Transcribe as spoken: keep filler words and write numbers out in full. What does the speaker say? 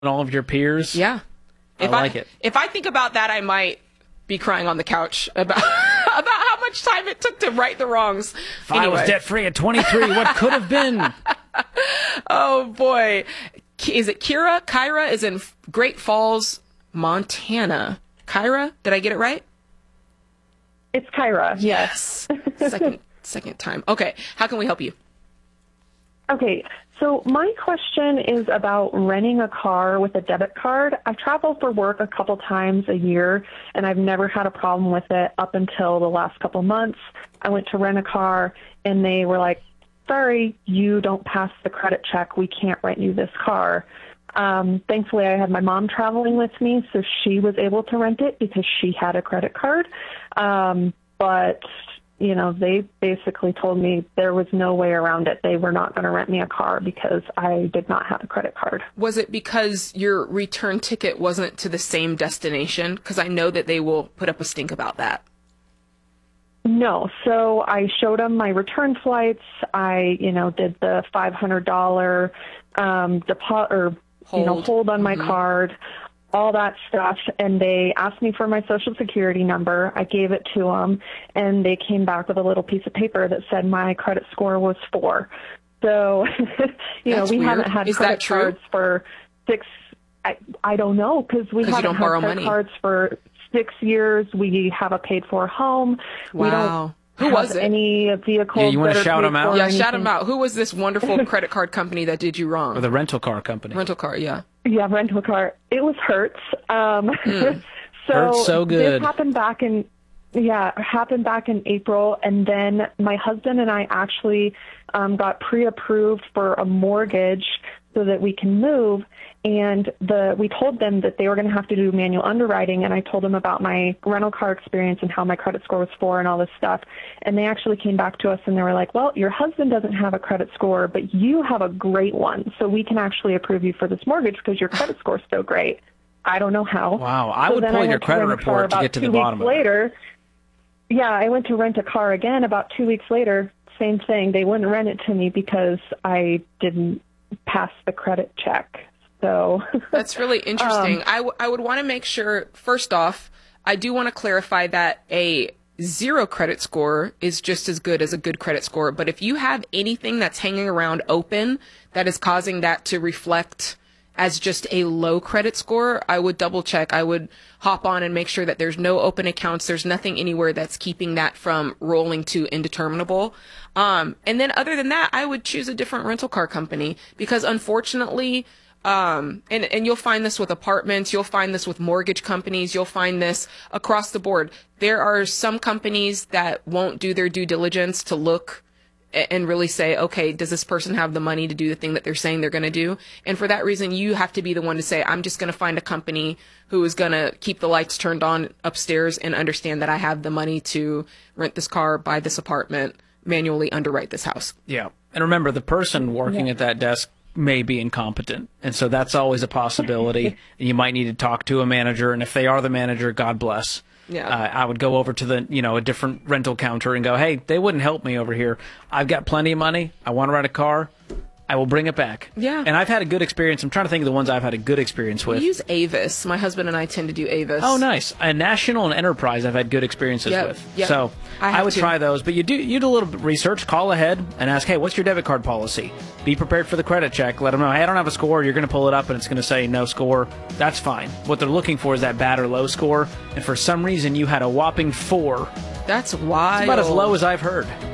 all of your peers. Yeah. I If like I, it. If I think about that, I might be crying on the couch about about how much time it took to right the wrongs. If I was debt free at twenty-three, what could have been? Oh boy. Is it Kira? Kyra is in Great Falls, Montana. Kyra, did I get it right? It's Kyra. Yes. second second time. Okay. How can we help you? Okay, so my question is about renting a car with a debit card. I've traveled for work a couple times a year, and I've never had a problem with it up until the last couple months. I went to rent a car, and they were like, sorry, you don't pass the credit check. We can't rent you this car. Um, thankfully, I had my mom traveling with me, so she was able to rent it because she had a credit card. Um, but... you know, they basically told me there was no way around it. They were not going to rent me a car because I did not have a credit card. Was it because your return ticket wasn't to the same destination? Because I know that they will put up a stink about that. No. So I showed them my return flights. I, you know, did the five hundred dollars um, deposit or, hold. you know, hold on my mm-hmm. card, all that stuff, and they asked me for my social security number. I gave it to them, and they came back with a little piece of paper that said my credit score was four. So, you That's know, we weird. haven't had Is credit that true? cards for six, I, I don't know, because we haven't you don't had borrow credit money. cards for six years. We have a paid-for home. Wow. We don't Who have was it? any vehicles Yeah, you wanna that are shout paid them out? for or Yeah, shout anything. them out. Who was this wonderful credit card company that did you wrong? Or the rental car company. Rental car, yeah. Yeah, rental car. It was Hertz. Um, Mm. so Hertz so good. This happened back in, yeah, it happened back in April, and then my husband and I actually um, got pre-approved for a mortgage so that we can move. And the we told them that they were going to have to do manual underwriting, and I told them about my rental car experience and how my credit score was four and all this stuff. And they actually came back to us and they were like, well, your husband doesn't have a credit score, but you have a great one, so we can actually approve you for this mortgage because your credit score is so great. I don't know how. Wow, I So would then pull I your went to credit rent a car report to about get to two the weeks bottom of it. later. Yeah, I went to rent a car again about two weeks later. Same thing. They wouldn't rent it to me because I didn't pass the credit check. So That's really interesting. Um, I, w- I would want to make sure, first off, I do want to clarify that a zero credit score is just as good as a good credit score. But if you have anything that's hanging around open that is causing that to reflect as just a low credit score, I would double check. I would hop on and make sure that there's no open accounts. There's nothing anywhere that's keeping that from rolling to indeterminable. Um, and then other than that, I would choose a different rental car company because unfortunately, Um, and, and you'll find this with apartments, you'll find this with mortgage companies, you'll find this across the board. There are some companies that won't do their due diligence to look and really say, okay, does this person have the money to do the thing that they're saying they're going to do? And for that reason, you have to be the one to say, I'm just going to find a company who is going to keep the lights turned on upstairs and understand that I have the money to rent this car, buy this apartment, manually underwrite this house. Yeah. And remember, the person working Yeah. at that desk may be incompetent. And so that's always a possibility. And you might need to talk to a manager. And if they are the manager, God bless. Yeah. Uh, I would go over to the, you know, a different rental counter and go, hey, they wouldn't help me over here. I've got plenty of money. I want to rent a car. I will bring it back. Yeah. And I've had a good experience. I'm trying to think of the ones I've had a good experience with. We use Avis. My husband and I tend to do Avis. Oh, nice. And National and Enterprise I've had good experiences Yep, with. yep. So I I, have would too. try those. But you do you do a little bit of research, call ahead and ask, hey, what's your debit card policy? Be prepared for the credit check. Let them know, hey, I don't have a score. You're going to pull it up and it's going to say no score. That's fine. What they're looking for is that bad or low score. And for some reason, you had a whopping four. That's wild. It's about as low as I've heard.